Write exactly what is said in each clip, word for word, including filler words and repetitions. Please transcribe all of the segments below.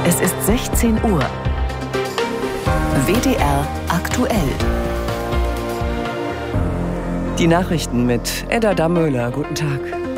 Es ist sechzehn Uhr. W D R aktuell. Die Nachrichten mit Edda Dammöhler. Guten Tag.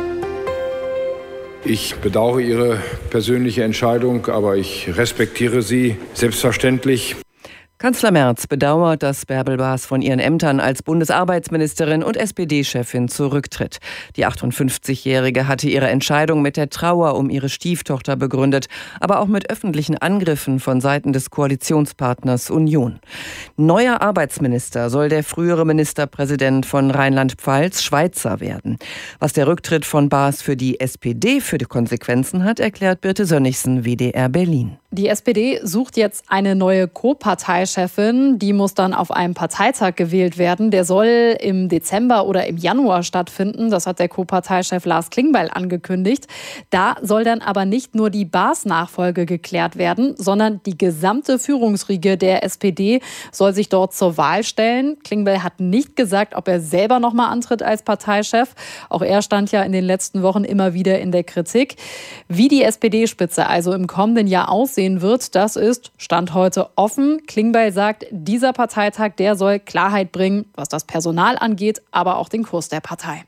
Ich bedauere Ihre persönliche Entscheidung, aber ich respektiere sie selbstverständlich. Kanzler Merz bedauert, dass Bärbel Bas von ihren Ämtern als Bundesarbeitsministerin und S P D-Chefin zurücktritt. Die achtundfünfzigjährige hatte ihre Entscheidung mit der Trauer um ihre Stieftochter begründet, aber auch mit öffentlichen Angriffen von Seiten des Koalitionspartners Union. Neuer Arbeitsminister soll der frühere Ministerpräsident von Rheinland-Pfalz, Schweizer, werden. Was der Rücktritt von Bas für die S P D für die Konsequenzen hat, erklärt Birte Sönnigsen, W D R Berlin. Die S P D sucht jetzt eine neue Co-Parteichefin. Die muss dann auf einem Parteitag gewählt werden. Der soll im Dezember oder im Januar stattfinden. Das hat der Co-Parteichef Lars Klingbeil angekündigt. Da soll dann aber nicht nur die Bas-Nachfolge geklärt werden, sondern die gesamte Führungsriege der S P D soll sich dort zur Wahl stellen. Klingbeil hat nicht gesagt, ob er selber noch mal antritt als Parteichef. Auch er stand ja in den letzten Wochen immer wieder in der Kritik. Wie die S P D-Spitze also im kommenden Jahr aussehen wird, das ist Stand heute offen. Klingbeil sagt, dieser Parteitag, der soll Klarheit bringen, was das Personal angeht, aber auch den Kurs der Partei.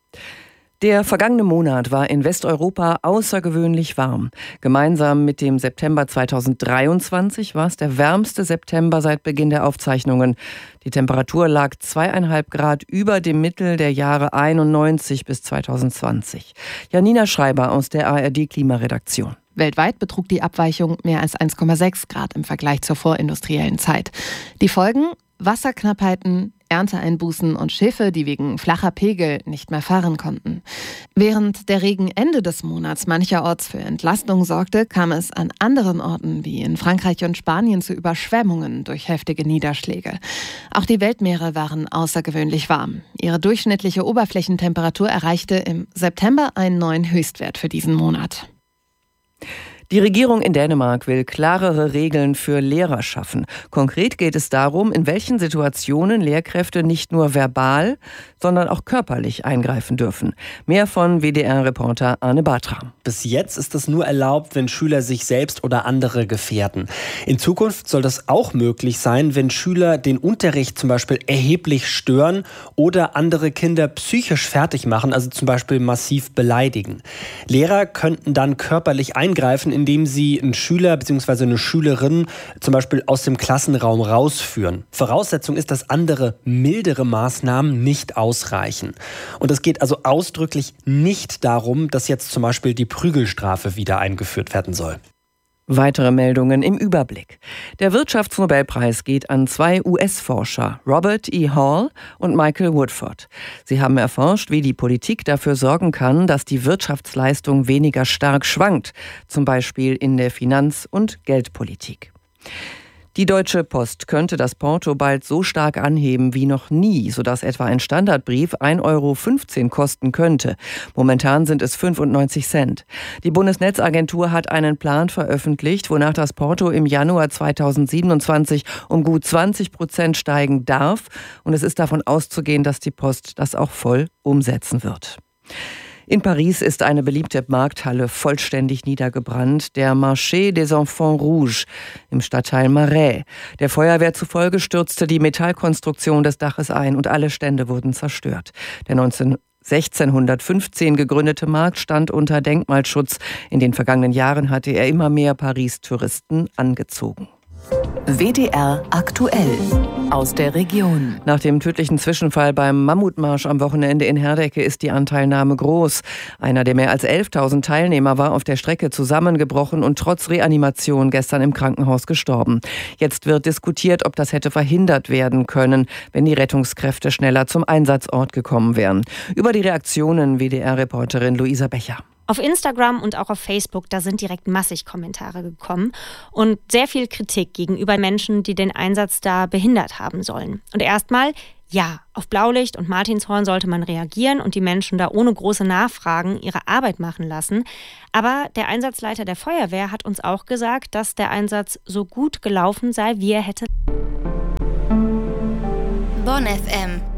Der vergangene Monat war in Westeuropa außergewöhnlich warm. Gemeinsam mit dem September zweitausenddreiundzwanzig war es der wärmste September seit Beginn der Aufzeichnungen. Die Temperatur lag zweieinhalb Grad über dem Mittel der Jahre einundneunzig bis zweitausendzwanzig. Janina Schreiber aus der A R D-Klimaredaktion. Weltweit betrug die Abweichung mehr als eins Komma sechs Grad im Vergleich zur vorindustriellen Zeit. Die Folgen? Wasserknappheiten, Ernteeinbußen und Schiffe, die wegen flacher Pegel nicht mehr fahren konnten. Während der Regen Ende des Monats mancherorts für Entlastung sorgte, kam es an anderen Orten wie in Frankreich und Spanien zu Überschwemmungen durch heftige Niederschläge. Auch die Weltmeere waren außergewöhnlich warm. Ihre durchschnittliche Oberflächentemperatur erreichte im September einen neuen Höchstwert für diesen Monat. Die Regierung in Dänemark will klarere Regeln für Lehrer schaffen. Konkret geht es darum, in welchen Situationen Lehrkräfte nicht nur verbal, sondern auch körperlich eingreifen dürfen. Mehr von W D R-Reporter Arne Bartram. Bis jetzt ist es nur erlaubt, wenn Schüler sich selbst oder andere gefährden. In Zukunft soll das auch möglich sein, wenn Schüler den Unterricht zum Beispiel erheblich stören oder andere Kinder psychisch fertig machen, also zum Beispiel massiv beleidigen. Lehrer könnten dann körperlich eingreifen, indem sie einen Schüler bzw. eine Schülerin zum Beispiel aus dem Klassenraum rausführen. Voraussetzung ist, dass andere, mildere Maßnahmen nicht ausreichen. Und es geht also ausdrücklich nicht darum, dass jetzt zum Beispiel die Prügelstrafe wieder eingeführt werden soll. Weitere Meldungen im Überblick. Der Wirtschaftsnobelpreis geht an zwei U S-Forscher, Robert E. Hall und Michael Woodford. Sie haben erforscht, wie die Politik dafür sorgen kann, dass die Wirtschaftsleistung weniger stark schwankt, zum Beispiel in der Finanz- und Geldpolitik. Die Deutsche Post könnte das Porto bald so stark anheben wie noch nie, sodass etwa ein Standardbrief ein Euro fünfzehn kosten könnte. Momentan sind es fünfundneunzig Cent. Die Bundesnetzagentur hat einen Plan veröffentlicht, wonach das Porto im Januar zweitausendsiebenundzwanzig um gut zwanzig Prozent steigen darf. Und es ist davon auszugehen, dass die Post das auch voll umsetzen wird. In Paris ist eine beliebte Markthalle vollständig niedergebrannt, der Marché des Enfants Rouges im Stadtteil Marais. Der Feuerwehr zufolge stürzte die Metallkonstruktion des Daches ein und alle Stände wurden zerstört. Der sechzehnhundertfünfzehn gegründete Markt stand unter Denkmalschutz. In den vergangenen Jahren hatte er immer mehr Paris-Touristen angezogen. W D R aktuell aus der Region. Nach dem tödlichen Zwischenfall beim Mammutmarsch am Wochenende in Herdecke ist die Anteilnahme groß. Einer der mehr als elftausend Teilnehmer war auf der Strecke zusammengebrochen und trotz Reanimation gestern im Krankenhaus gestorben. Jetzt wird diskutiert, ob das hätte verhindert werden können, wenn die Rettungskräfte schneller zum Einsatzort gekommen wären. Über die Reaktionen W D R-Reporterin Luisa Becher. Auf Instagram und auch auf Facebook, da sind direkt massig Kommentare gekommen und sehr viel Kritik gegenüber Menschen, die den Einsatz da behindert haben sollen. Und erstmal, ja, auf Blaulicht und Martinshorn sollte man reagieren und die Menschen da ohne große Nachfragen ihre Arbeit machen lassen. Aber der Einsatzleiter der Feuerwehr hat uns auch gesagt, dass der Einsatz so gut gelaufen sei, wie er hätte. Bonn F M